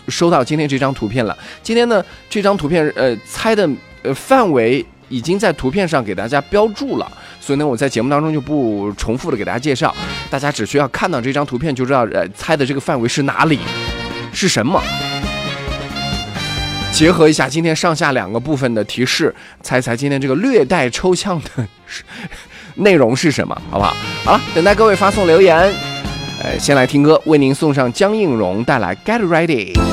收到今天这张图片了。今天呢，这张图片猜的范围已经在图片上给大家标注了，所以呢，我在节目当中就不重复的给大家介绍，大家只需要看到这张图片就知道猜的这个范围是哪里，是什么。结合一下今天上下2个部分的提示，猜猜今天这个略带抽象的内容是什么，好不好？好了，等待各位发送留言。先来听歌，为您送上江映蓉带来《Get Ready》。